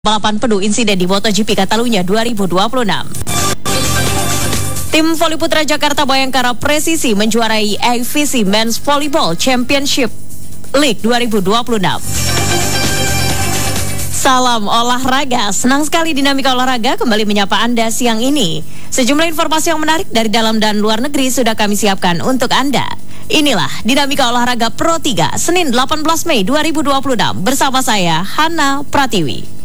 Balapan penuh insiden di MotoGP Catalunya 2026. Tim voli putra Jakarta Bayangkara Presisi menjuarai AVC Men's Volleyball Championship League 2026. Salam olahraga, senang sekali Dinamika Olahraga kembali menyapa Anda siang ini. Sejumlah informasi yang menarik dari dalam dan luar negeri sudah kami siapkan untuk Anda. Inilah Dinamika Olahraga Pro 3, Senin 18 Mei 2026 bersama saya, Hana Pratiwi.